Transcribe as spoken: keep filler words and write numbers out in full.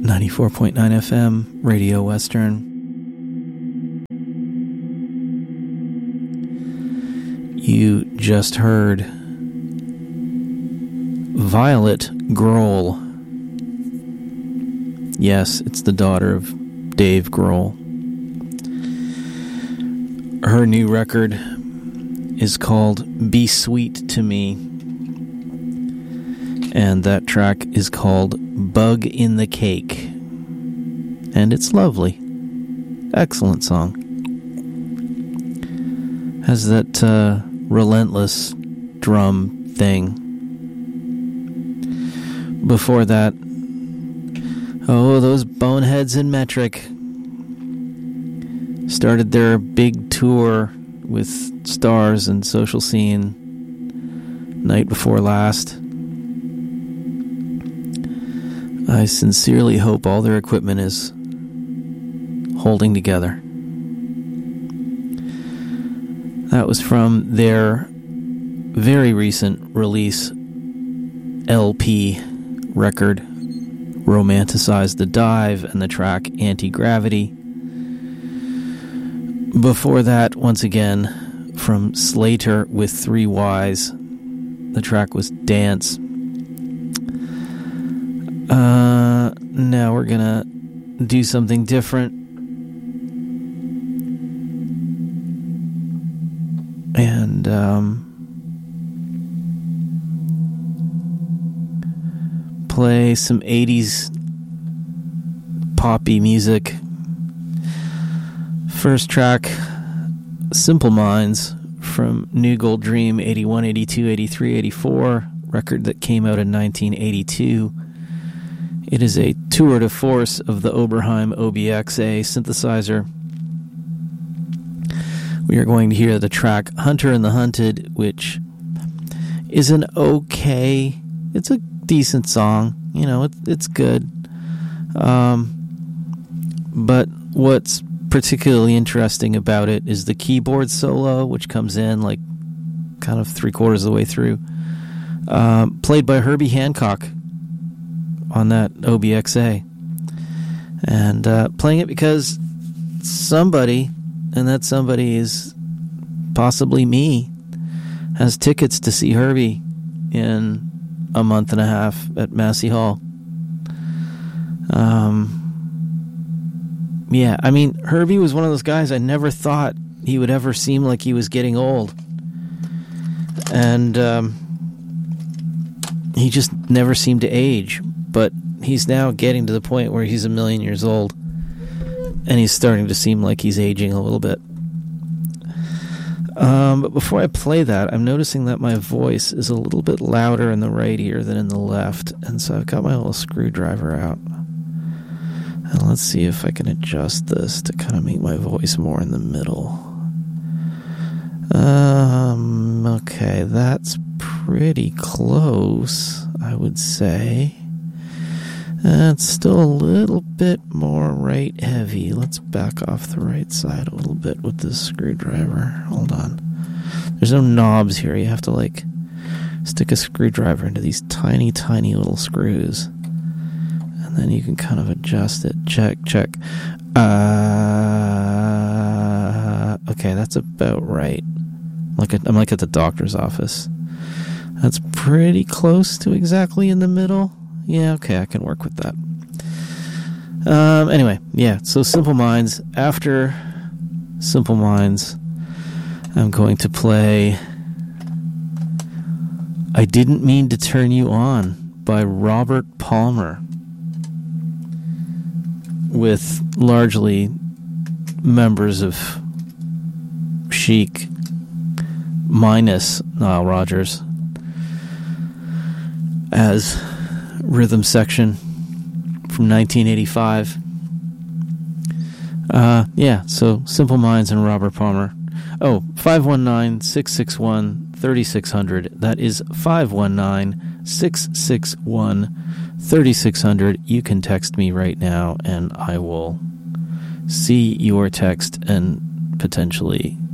ninety-four point nine F M, Radio Western. You just heard Violet Grohl. Yes, it's the daughter of Dave Grohl. Her new record is called Be Sweet to Me, and that track is called Bug in the Cake, and it's lovely. Excellent song. Has that uh, relentless drum thing. Before that, oh, those boneheads in Metric started their big tour with Stars and Social Scene night before last. I sincerely hope all their equipment is holding together. That was from their very recent release L P record, Romanticize the Dive, and the track Anti-Gravity. Before that, once again, from Slater with three Y's, the track was Dance. Uh, now we're gonna do something different. And, um, play some eighties poppy music. First track, Simple Minds, from New Gold Dream, eighty-one, eighty-two, eighty-three, eighty-four, record that came out in nineteen eighty-two. It is a tour de force of the Oberheim O B X A synthesizer. We are going to hear the track Hunter and the Hunted, which is an okay, it's a decent song. You know, it, it's good. Um, but what's particularly interesting about it is the keyboard solo, which comes in like kind of three quarters of the way through, um, played by Herbie Hancock on that O B X A. And uh, playing it because somebody, and that somebody is possibly me, has tickets to see Herbie in a month and a half at Massey Hall. Um, yeah, I mean, Herbie was one of those guys I never thought he would ever seem like he was getting old. And um, he just never seemed to age. But he's now getting to the point where he's a million years old, and he's starting to seem like he's aging a little bit. Um, but before I play that, I'm noticing that my voice is a little bit louder in the right ear than in the left, and so I've got my little screwdriver out. And let's see if I can adjust this to kind of make my voice more in the middle. Um, okay, that's pretty close, I would say. Uh, it's still a little bit more right heavy. Let's back off the right side a little bit with this screwdriver. Hold on. There's no knobs here. You have to, like, stick a screwdriver into these tiny, tiny little screws. And then you can kind of adjust it. Check, check. Uh, okay, that's about right. Like a, I'm like at the doctor's office. That's pretty close to exactly in the middle. Yeah, okay, I can work with that. Um, anyway, yeah, so Simple Minds. After Simple Minds, I'm going to play I Didn't Mean to Turn You On by Robert Palmer, with largely members of Chic, minus Nile Rodgers, as rhythm section from nineteen eighty-five. Uh, yeah, so Simple Minds and Robert Palmer. Oh, five one nine, six six one, three six zero zero. That is five one nine, six six one, three six zero zero. You can text me right now, and I will see your text and potentially